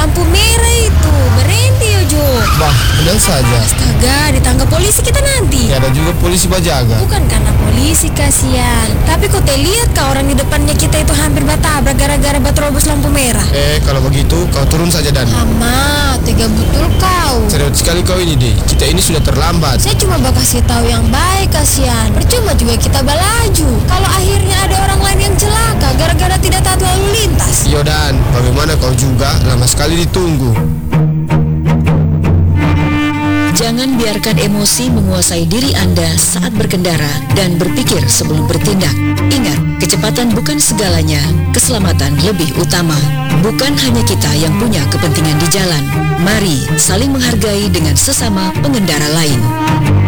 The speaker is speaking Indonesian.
lampu merah itu. Berhenti yo Jo. Bah, benar saja. Astaga, ditangkap polisi kita nanti. Ya ada juga polisi bajaga. Bukan karena polisi kasihan, tapi kau lihat kau orang di depannya kita itu hampir bertabrak gara-gara terobos lampu merah. Kalau begitu kau turun saja Dan. Lama, tega betul kau. Serius sekali kau ini deh. Kita ini sudah terlambat. Saya cuma bakal kasih tahu yang baik kasihan. Percuma juga kita balaju. Kalau akhirnya ada orang lain yang celaka gara-gara tidak taat lalu lintas. Yo Dan, bagaimana kau juga lama sekali ditunggu. Jangan biarkan emosi menguasai diri Anda saat berkendara dan berpikir sebelum bertindak. Ingat, kecepatan bukan segalanya, keselamatan lebih utama. Bukan hanya kita yang punya kepentingan di jalan. Mari saling menghargai dengan sesama pengendara lain.